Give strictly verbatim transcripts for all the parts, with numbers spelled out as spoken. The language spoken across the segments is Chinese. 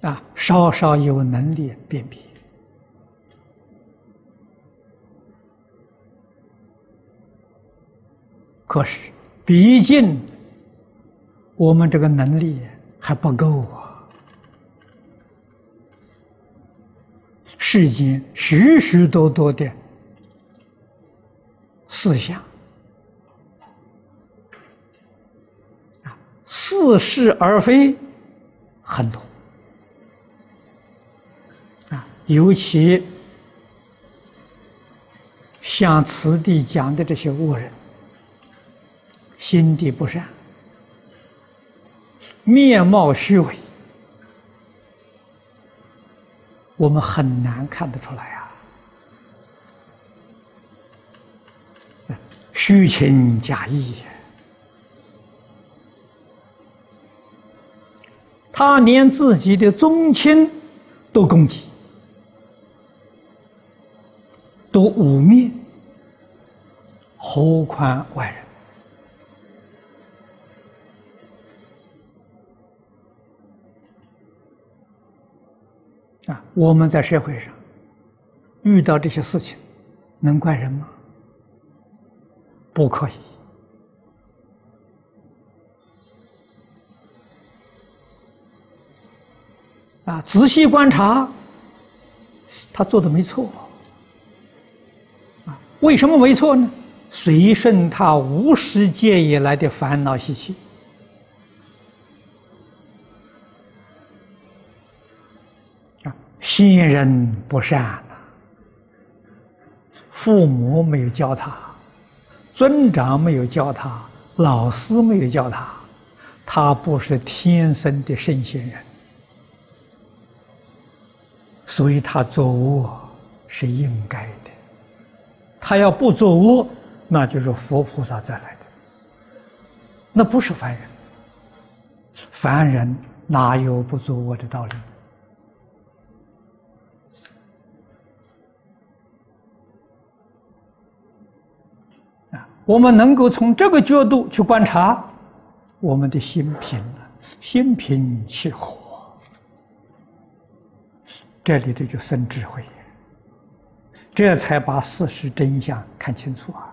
啊，稍稍有能力辨别。可是，毕竟我们这个能力还不够啊。世间许许多多的思想啊，似是而非很多啊，尤其像此地讲的这些恶人，心地不善，面貌虚伪，我们很难看得出来啊。虚情假意，他连自己的宗亲都攻击，都污蔑，何况外人？啊，我们在社会上遇到这些事情，能怪人吗？不可以。啊，仔细观察，他做的没错。啊，为什么没错呢？随顺他无始劫以来的烦恼习气。先人不善啊，父母没有教他，尊长没有教他，老师没有教他，他不是天生的圣贤人，所以他作恶是应该的。他要不作恶，那就是佛菩萨再来的，那不是凡人。凡人哪有不作恶的道理？我们能够从这个角度去观察，我们的心平了，心平气和，这里头就生智慧，这才把事实真相看清楚啊！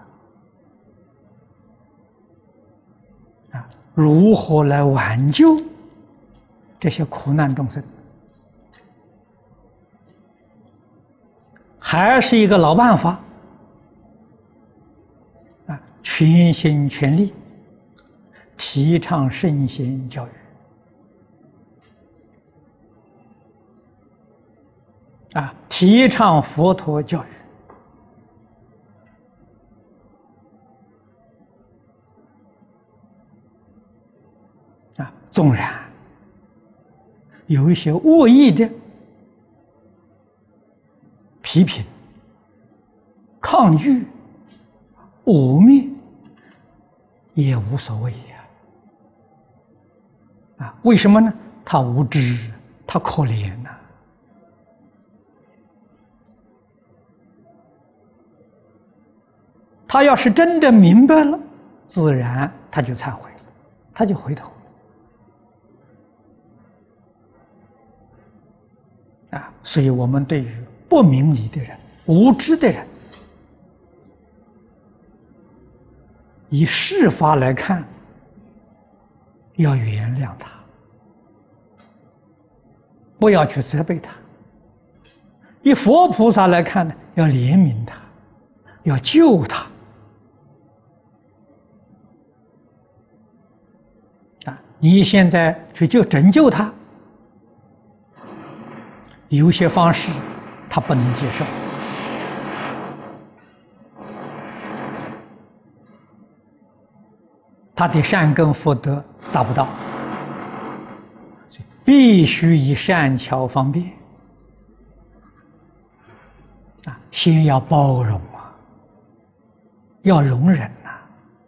啊，如何来挽救这些苦难众生？还是一个老办法。全心全力提倡圣贤教育啊，提倡佛陀教育啊，纵然有一些恶意的批评、抗拒、污蔑，也无所谓呀！啊，为什么呢？他无知，他可怜呐、啊。他要是真的明白了，自然他就忏悔了，他就回头了。啊，所以我们对于不明理的人、无知的人，以事法来看，要原谅他，不要去责备他；以佛菩萨来看呢，要怜悯他，要救他。啊，你现在去救拯救他，有些方式他不能接受。他的善根福德达不到，必须以善巧方便啊，先要包容啊，要容忍呐、啊。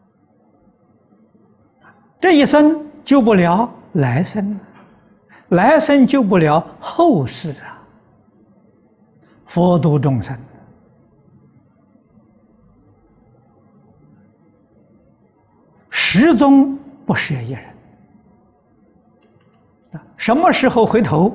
这一生救不了来生，来生救不了后世啊。佛度众生，始终不舍一人。什么时候回头